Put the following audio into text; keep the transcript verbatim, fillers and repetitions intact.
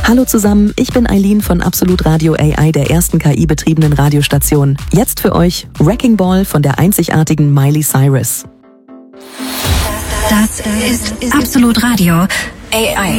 Hallo zusammen, ich bin Eileen von Absolut Radio A I, der ersten K I-betriebenen Radiostation. Jetzt für euch Wrecking Ball von der einzigartigen Miley Cyrus. Das ist Absolut Radio A I.